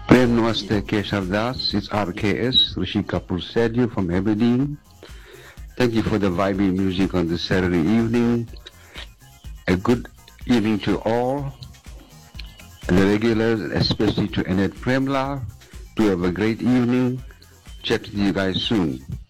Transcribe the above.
Prem Namaste Keshav Das, it's RKS, Rishi Kapoor said you from Aberdeen. Thank you for the vibey music on this Saturday evening. A good evening to all, and the regulars, especially to Annette Premla. To have a great evening. Chat with you guys soon.